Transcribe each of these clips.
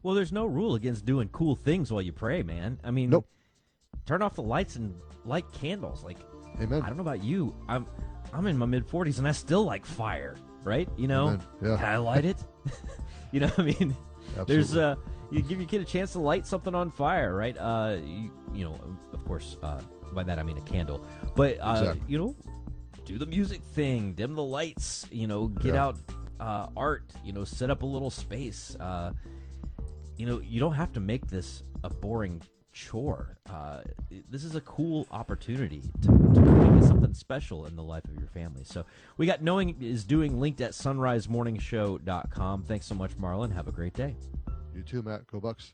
Well, there's no rule against doing cool things while you pray, man. I mean, Nope. turn off the lights and light candles. Like, Amen. I don't know about you. I'm in my mid-40s and I still like fire, right? You know, Amen. Yeah. Can I light it? You know, I mean, Absolutely. there's you give your kid a chance to light something on fire, right? You know, of course, by that I mean a candle, but Exactly. you know, do the music thing, dim the lights, you know, get out art, you know, set up a little space. You know, you don't have to make this a boring chore. This is a cool opportunity to make it something special in the life of your family. So we got Knowing is Doing linked at sunrisemorningshow.com. Thanks so much, Marlon. Have a great day. You too, Matt. Go Bucks.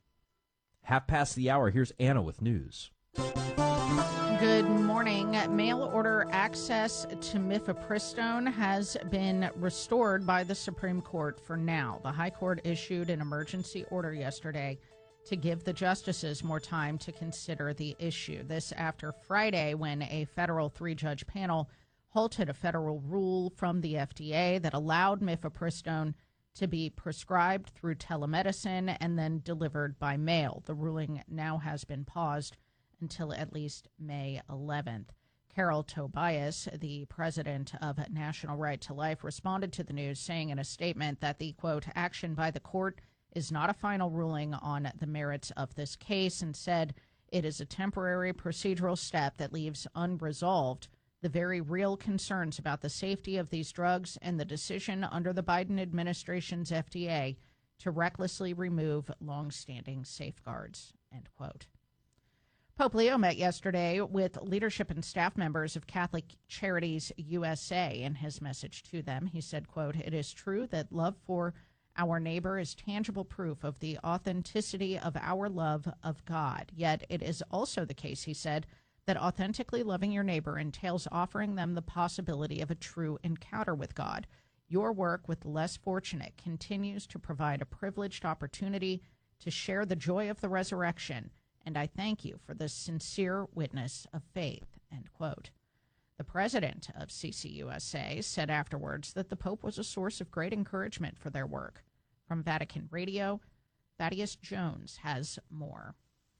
1:30. Here's Anna with news. Good morning. Mail order access to mifepristone has been restored by the Supreme Court for now. The High Court issued an emergency order yesterday to give the justices more time to consider the issue. This after Friday, when a federal 3-judge panel halted a federal rule from the FDA that allowed mifepristone to be prescribed through telemedicine and then delivered by mail. The ruling now has been paused until at least May 11th. Carol Tobias, the president of National Right to Life, responded to the news, saying in a statement that the, quote, action by the court is not a final ruling on the merits of this case, and said it is a temporary procedural step that leaves unresolved the very real concerns about the safety of these drugs and the decision under the Biden administration's FDA to recklessly remove longstanding safeguards, end quote. Pope Leo met yesterday with leadership and staff members of Catholic Charities USA. In his message to them, he said, quote, it is true that love for our neighbor is tangible proof of the authenticity of our love of God. Yet it is also the case, he said, that authentically loving your neighbor entails offering them the possibility of a true encounter with God. Your work with the less fortunate continues to provide a privileged opportunity to share the joy of the resurrection, and I thank you for this sincere witness of faith, end quote. The president of CCUSA said afterwards that the Pope was a source of great encouragement for their work. From Vatican Radio, Thaddeus Jones has more.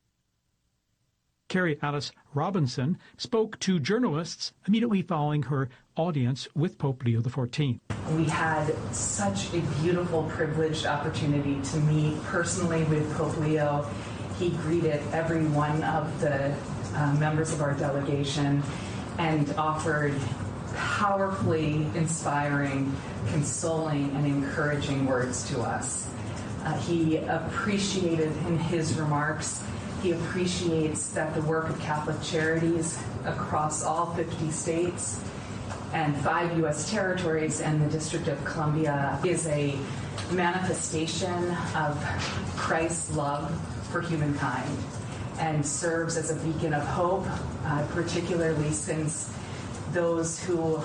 Carrie Alice Robinson spoke to journalists immediately following her audience with Pope Leo XIV. We had such a beautiful, privileged opportunity to meet personally with Pope Leo. He greeted every one of the members of our delegation and offered powerfully inspiring, consoling, and encouraging words to us. He appreciated in his remarks, he appreciates that the work of Catholic Charities across all 50 states and 5 U.S. territories and the District of Columbia is a manifestation of Christ's love for humankind and serves as a beacon of hope, particularly since those who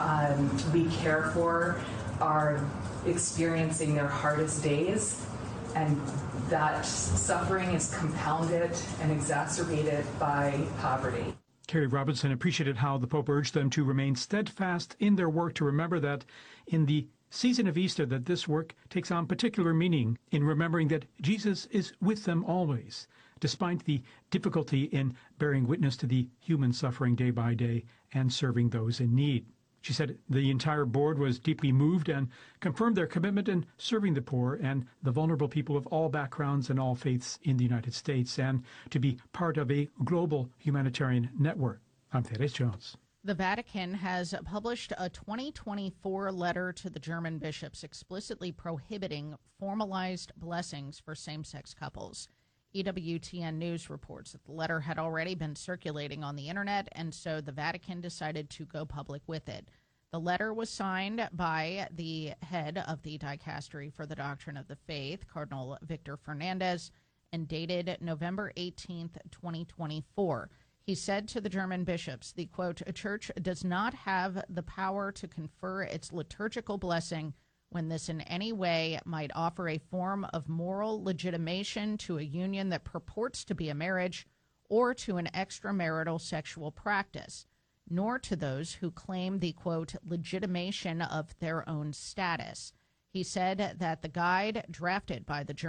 we care for are experiencing their hardest days, and that suffering is compounded and exacerbated by poverty. Carrie Robinson appreciated how the Pope urged them to remain steadfast in their work, to remember that in the season of Easter that this work takes on particular meaning in remembering that Jesus is with them always, despite the difficulty in bearing witness to the human suffering day by day and serving those in need. She said the entire board was deeply moved and confirmed their commitment in serving the poor and the vulnerable people of all backgrounds and all faiths in the United States, and to be part of a global humanitarian network. I'm Thaddeus Jones. The Vatican has published a 2024 letter to the German bishops explicitly prohibiting formalized blessings for same-sex couples. EWTN News reports that the letter had already been circulating on the internet, and so the Vatican decided to go public with it. The letter was signed by the head of the Dicastery for the Doctrine of the Faith, Cardinal Victor Fernandez, and dated November 18th, 2024. He said to the German bishops, the, quote, a church does not have the power to confer its liturgical blessing when this in any way might offer a form of moral legitimation to a union that purports to be a marriage or to an extramarital sexual practice, nor to those who claim the, quote, legitimation of their own status. He said that the guide drafted by the